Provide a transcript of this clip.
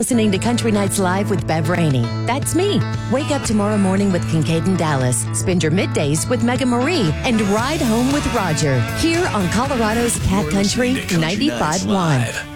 Listening to Country Nights Live with Bev Rainey. That's me. Wake up tomorrow morning with Kincaid and Dallas. Spend your middays with Mega Marie and ride home with Roger. Here on Colorado's Cat Country 95.1.